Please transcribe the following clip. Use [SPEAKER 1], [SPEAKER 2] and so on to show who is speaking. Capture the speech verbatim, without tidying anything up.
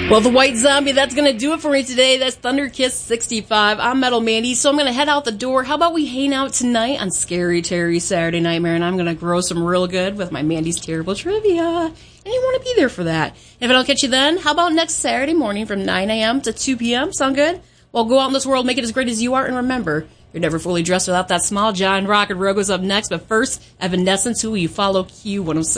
[SPEAKER 1] Well, the White Zombie, that's going to do it for me today. That's Thunder Kiss sixty-five. I'm Metal Mandy, so I'm going to head out the door. How about we hang out tonight on Scary Terry Saturday Nightmare, and I'm going to grow some real good with my Mandy's Terrible Trivia. And you want to be there for that. If I don't catch you then, how about next Saturday morning from nine a.m. to two p.m.? Sound good? Well, go out in this world, make it as great as you are, and remember, you're never fully dressed without that smile. John Rock and Rogo's up next, but first, Evanescence, who will you follow? Q one oh seven.